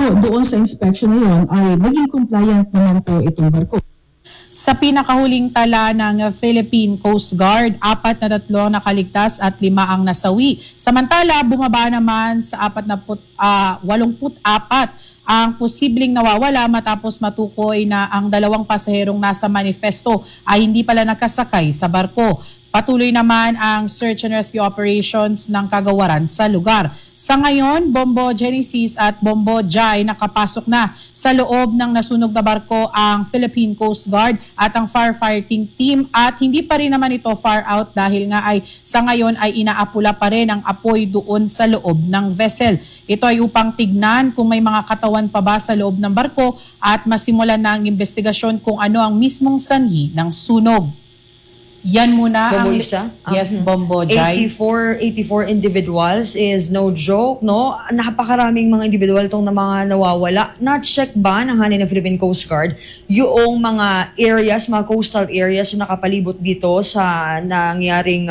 po doon sa inspection na yun ay maging compliant naman po itong barko. Sa pinakahuling tala ng Philippine Coast Guard, 43 ang nakaligtas at 5 ang nasawi. Samantala, bumaba naman sa 84 ang posibleng nawawala matapos matukoy na ang 2 pasaherong nasa manifesto ay hindi pala nakasakay sa barko. Patuloy naman ang search and rescue operations ng kagawaran sa lugar. Sa ngayon, Bombo Genesis at Bombo Jai nakapasok na sa loob ng nasunog na barko ang Philippine Coast Guard at ang firefighting team at hindi pa rin naman ito far out dahil nga ay sa ngayon ay inaapula pa rin ang apoy doon sa loob ng vessel. Ito ay upang tignan kung may mga katawan pa ba sa loob ng barko at masimulan na ang investigasyon kung ano ang mismong sanhi ng sunog. Yan muna Bombo ang isa? Yes, Bombo Jai. 84 individuals is no joke, no? Napakaraming mga individual itong na mga nawawala. Na-check ba ng hanin ng Philippine Coast Guard yung mga areas, mga coastal areas na nakapalibot dito sa nangyaring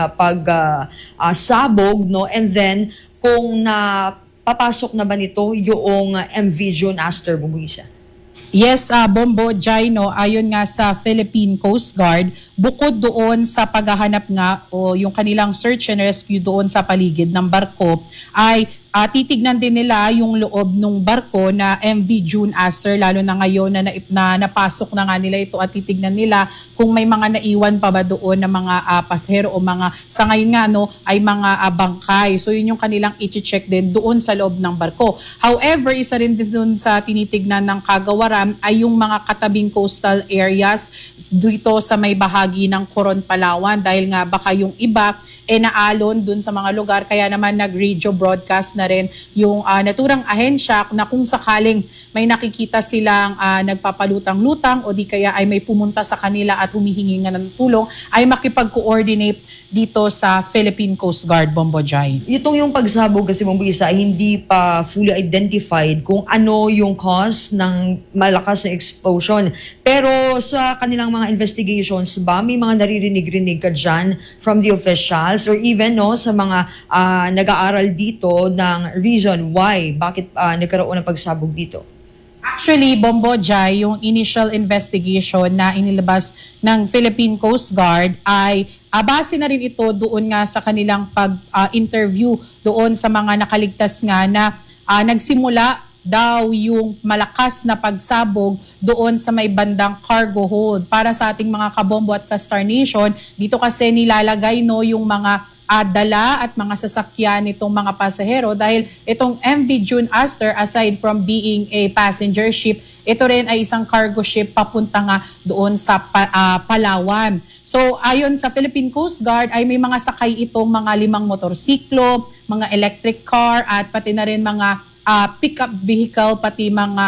sabog, no? And then, kung papasok na ba nito yung MV June Aster, Bombo isa? Yes, Bombo Jai, no, ayon nga sa Philippine Coast Guard, bukod doon sa paghahanap nga o yung kanilang search and rescue doon sa paligid ng barko, ay titignan din nila yung loob ng barko na MV June Aster, lalo na ngayon na napasok na nga nila ito at titignan nila kung may mga naiwan pa ba doon na mga pasahero o mga, sa ngayon nga, no, ay mga bangkay. So yun yung kanilang i-check din doon sa loob ng barko. However, isa rin din doon sa tinitignan ng kagawaran ay yung mga katabing coastal areas dito sa may bahagi ng Coron, Palawan, dahil nga baka yung iba naalon dun sa mga lugar, kaya naman nag-radio broadcast na rin yung naturang ahensya na kung sakaling may nakikita silang nagpapalutang-lutang o di kaya ay may pumunta sa kanila at humihingi nga ng tulong, ay makipag-coordinate dito sa Philippine Coast Guard, Bombo Jai. Itong yung pagsabog kasi, Bombo isa, ay hindi pa fully identified kung ano yung cause ng malakas na explosion. Pero sa kanilang mga investigations ba, may mga naririnig-rinig ka dyan from the officials or even no sa mga nag-aaral dito ng reason why, bakit nagkaroon ng pagsabog dito? Actually, Bombo Jai, yung initial investigation na inilabas ng Philippine Coast Guard ay base na rin ito doon nga sa kanilang pag-interview doon sa mga nakaligtas nga na nagsimula daw yung malakas na pagsabog doon sa may bandang cargo hold. Para sa ating mga kabombo at Kastar Nation, dito kasi nilalagay no yung mga dala at mga sasakyan nitong mga pasahero dahil itong MV June Aster, aside from being a passenger ship, ito rin ay isang cargo ship papunta nga doon sa Palawan. So ayon sa Philippine Coast Guard ay may mga sakay itong mga 5 motorsiklo, mga electric car at pati na rin mga pick-up vehicle, pati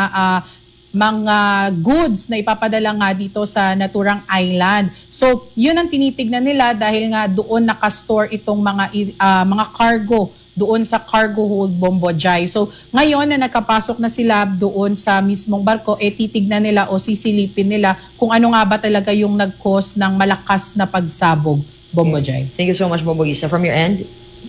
mga goods na ipapadala nga dito sa naturang island. So, yun ang tinitignan nila dahil nga doon nakastore itong mga cargo doon sa cargo hold, Bombo Jai. So, ngayon na nakapasok na sila doon sa mismong barko, titignan nila o sisilipin nila kung ano nga ba talaga yung nag-cause ng malakas na pagsabog, Bombo Jai. Thank you so much, Bombo Isa. From your end?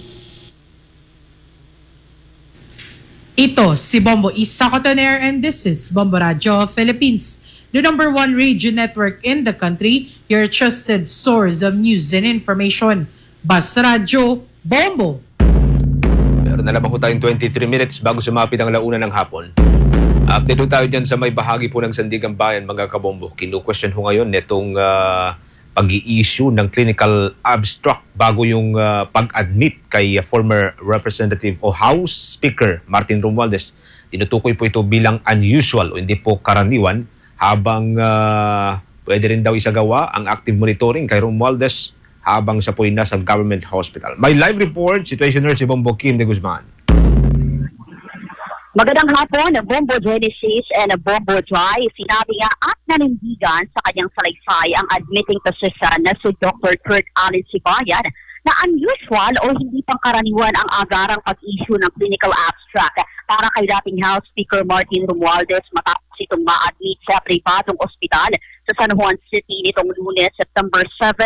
Ito si Bombo Isa Cotoner and this is Bombo Radio Philippines, the #1 radio network in the country, your trusted source of news and information. Basta Radio Bombo. Meron na lamang po tayong 23 minutes bago sumapit ang launa ng hapon. Update tayo dyan sa may bahagi po ng Sandigan Bayan, mga kabombo. Kinu-question ho ngayon netong pag-i-issue ng clinical abstract bago yung pag-admit kay former Representative o House Speaker Martin Romualdez. Tinutukoy po ito bilang unusual o hindi po karaniwan, habang pwede rin daw isagawa ang active monitoring kay Romualdez habang siya po nasa government hospital. May live report, situationer si Bombo Kim de Guzman. Magandang hapon, Bombo Genesis and Bombo Jai. Sinabi nga at nanindigan sa kanyang salaysay ang admitting physician na si Dr. Kurt Allen Sibayan na unusual o hindi pangkaraniwan ang agarang pag-issue ng clinical abstract para kay dating House Speaker Martin Romualdez matapos itong ma-admit sa pribadong ospital sa San Juan City nitong Lunes, September 7.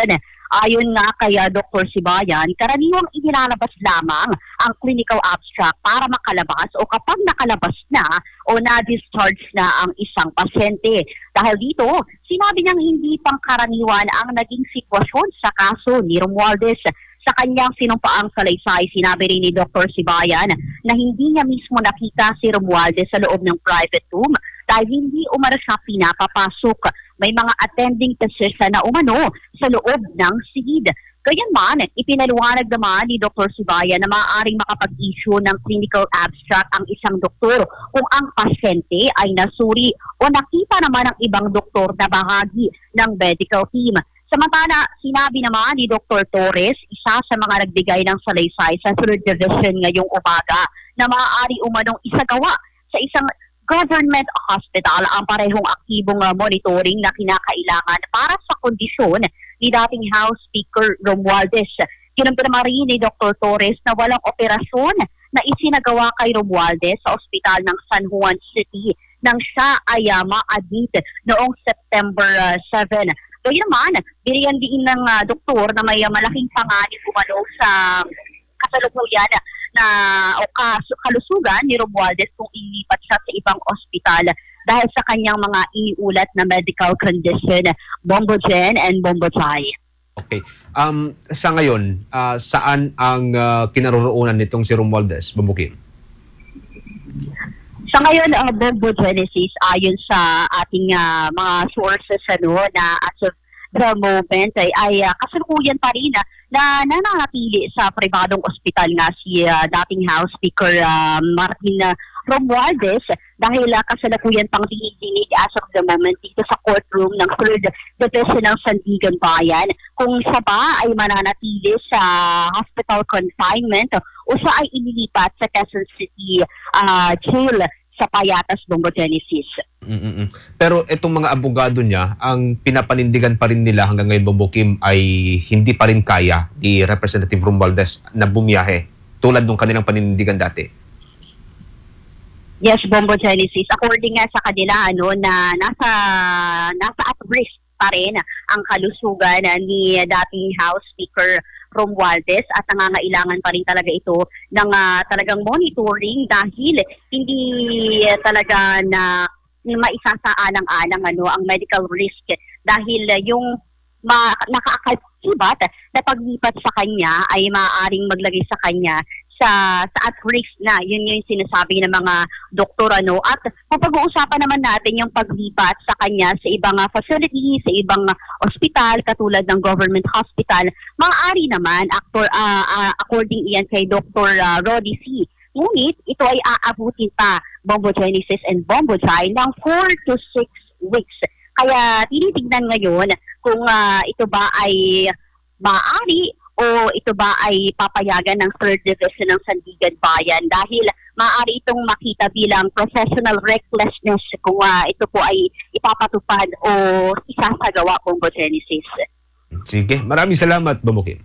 Ayon nga kay Dr. Sibayan, karaniwang inilalabas lamang ang clinical abstract para makalabas o kapag nakalabas na o na-discharge na ang isang pasyente. Dahil dito, sinabi niyang hindi pangkaraniwan ang naging sitwasyon sa kaso ni Romualdez. Sa kanyang sinumpaang salaysay, sinabi rin ni Dr. Sibayan na hindi niya mismo nakita si Romualdez sa loob ng private room dahil hindi umano siya pinapapasok. May mga attending physician na umano sa loob ng silid. Gayunman, ipinaliwanag naman ni Dr. Sibayan na maaaring makapag-issue ng clinical abstract ang isang doktor kung ang pasyente ay nasuri o nakita naman ng ibang doktor na bahagi ng medical team. Samantala, sinabi naman ni Dr. Torres, isa sa mga nagbigay ng salaysay sa 3rd Division ngayong umaga, na maaari umanong isagawa sa isang government hospital ang parehong aktibong monitoring na kinakailangan para sa kondisyon ni dating House Speaker Romualdez. Kinumpirma rin ni Dr. Torres na walang operasyon na isinagawa kay Romualdez sa ospital ng San Juan City nang siya ay ma-admit noong September 7. Gayun naman, biniyan din ng doktor na may malaking panganib umano sa kasalukuyan na kalusugan ni Romualdez kung ilipat siya sa ibang ospital dahil sa kanyang mga iniulat na medical condition, Bombo Jen and Bombo Jai. Okay. Sa ngayon, saan ang kinaroroonan nitong si Romualdez, Bombo Kim? Sa ngayon, Bombo Genesis, ayon sa ating mga sources na as of the moment ay kasalukuyan pa rin na nananatili sa pribadong ospital nga si dating House Speaker Martin Romualdez dahil kasalukuyan pang dinidinig as of the moment dito sa courtroom ng 3rd Division ng Sandigan Bayan kung siya ba ay mananatili sa hospital confinement o siya ay inilipat sa Quezon City jail sa Payatas, Bombo Genesis. Pero itong mga abogado niya, ang pinapanindigan pa rin nila hanggang ngayon, Bombo Kim, ay hindi pa rin kaya ni Representative Romualdez na bumiyahe tulad ng kanilang paninindigan dati. Yes, Bombo Genesis. According nga sa kanila, na nasa at risk pa rin ang kalusugan ni dating House Speaker Romualdez at nangangailangan pa rin talaga ito ng talagang monitoring dahil hindi talaga na maisasaalang-alang ang medical risk dahil yung nakaakibat na paglipat sa kanya ay maaaring maglagay sa kanya sa at risk na. Yun yung sinasabi ng mga doktor at kung pag-uusapan naman natin yung paglipat sa kanya sa ibang facility, sa ibang ospital katulad ng government hospital, maaari naman according iyan kay Dr. Roddy C. Ngunit ito ay aabutin pa, Bombo Genesis and Bombo Jai, ng 4 to 6 weeks. Kaya tinitignan ngayon kung ito ba ay maaari o ito ba ay papayagan ng 3rd Division ng Sandigan Bayan dahil maaari itong makita bilang professional recklessness kung ito po ay ipapatupad o isasagawa, Bombo Genesis. Sige, maraming salamat, Bombo Kim.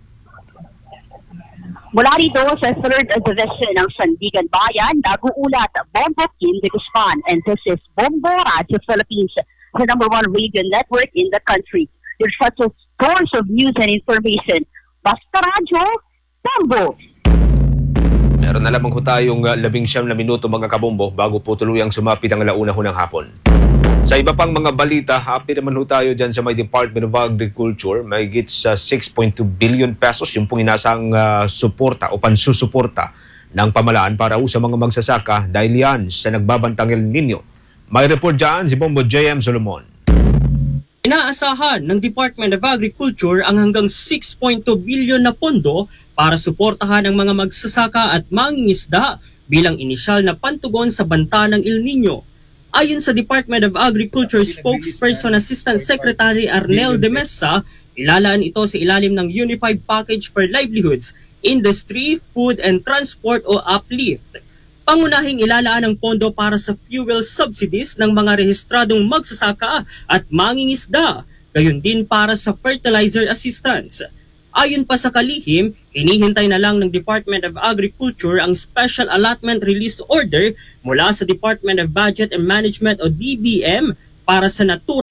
Mula rito sa 3rd Division ng Sandigan Bayan, nag-uulat Bombo Kim de Guzman, and this is Bombo Radio Philippines, the #1 radio network in the country. There's such a source of news and information. Basta Radyo, Bombo! Meron na lamang ho tayong 19 na minuto mga kabombo bago po tuluyang sumapit ang alauna ho ng hapon. Sa iba pang mga balita, happy naman ho tayo dyan sa may Department of Agriculture. May higit sa 6.2 billion pesos yung pong inasang suporta o pansusuporta ng pamalaan para sa mga magsasaka dahil yan sa nagbabantang El Nino. May report dyan si Bombo JM Solomon. Inaasahan ng Department of Agriculture ang hanggang 6.2 billion na pondo para suportahan ang mga magsasaka at mangingisda bilang inisyal na pantugon sa banta ng El Nino. Ayon sa Department of Agriculture spokesperson Assistant Secretary Arnel de Mesa, ilalaan ito sa ilalim ng Unified Package for Livelihoods, Industry, Food and Transport o UPLIFT. Pangunahing ilalaan ang pondo para sa fuel subsidies ng mga rehistradong magsasaka at mangingisda, gayon din para sa fertilizer assistance. Ayon pa sa kalihim, hinihintay na lang ng Department of Agriculture ang Special Allotment Release Order mula sa Department of Budget and Management o DBM para sa naturang